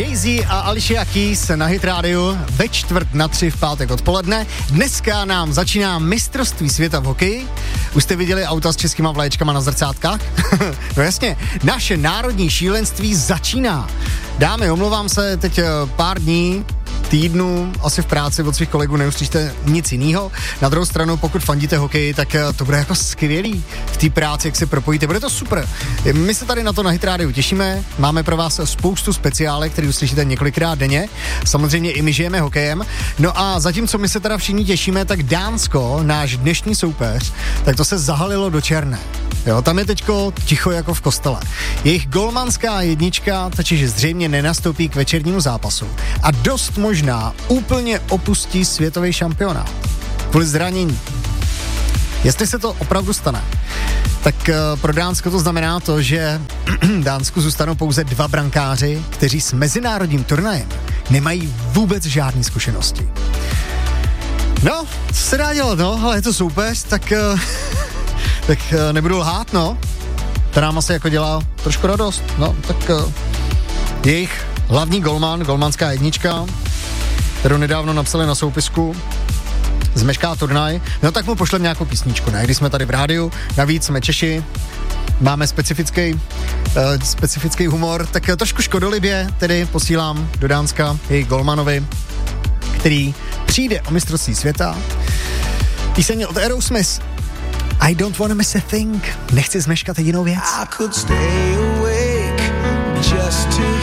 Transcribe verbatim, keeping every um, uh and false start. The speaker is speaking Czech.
Jay-Z a Alicia Keys na Hit Radio ve čtvrt na tři v pátek odpoledne. Dneska nám začíná mistrovství světa v hokeji. Už jste viděli auta s českýma vlaječkama na zrcátkách? No jasně, naše národní šílenství začíná. Dámy, omlouvám se, teď pár dní, týdnu, asi v práci od svých kolegů neuslyšte nic jiného. Na druhou stranu, pokud fandíte hokeji, tak to bude jako skvělý v té práci, jak se propojíte. Bude to super. My se tady na to na Hit Radio těšíme. Máme pro vás spoustu speciálek, které uslyšíte několikrát denně. Samozřejmě i my žijeme hokejem. No a zatímco my se teda všichni těšíme, tak Dánsko, náš dnešní soupeř, tak to se zahalilo do černé. Jo, tam je teďko ticho jako v kostele. Jejich golmanská jednička totiž zřejmě nenastoupí k večernímu zápasu a dost možná úplně opustí světový šampionát kvůli zranění. Jestli se to opravdu stane, tak uh, pro Dánsko to znamená to, že Dánsku zůstanou pouze dva brankáři, kteří s mezinárodním turnajem nemají vůbec žádné zkušenosti. No, co se dá dělat, no, ale je to soupeř, tak... Uh, tak uh, nebudu lhát, no. To nám asi jako dělá trošku radost, no, tak uh, jejich hlavní golman, golmanská jednička, kterou nedávno napsali na soupisku, zmešká turnaj, no tak mu pošlem nějakou písničku, ne, když jsme tady v rádiu, navíc jsme Češi, máme specifický, uh, specifický humor, tak uh, trošku škodolibě tedy posílám do Dánska jejich golmanovi, který přijde o mistrovství světa. Píseň od Aerosmith, I don't wanna miss a thing. Nechci zmeškat jedinou věc. I could stay awake just to